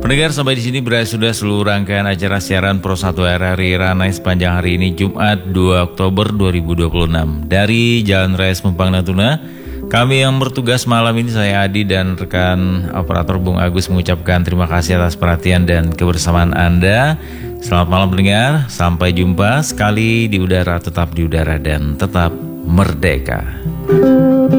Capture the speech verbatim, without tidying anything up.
Pendengar, sampai di sini berakhir sudah seluruh rangkaian acara siaran Pro satu R R I Ranai sepanjang hari ini Jumat dua Oktober dua ribu dua puluh enam. Dari Jalan Raya Pelumpang Natuna, kami yang bertugas malam ini, saya Adi dan rekan operator Bung Agus, mengucapkan terima kasih atas perhatian dan kebersamaan Anda. Selamat malam pendengar, sampai jumpa sekali di udara, tetap di udara dan tetap merdeka.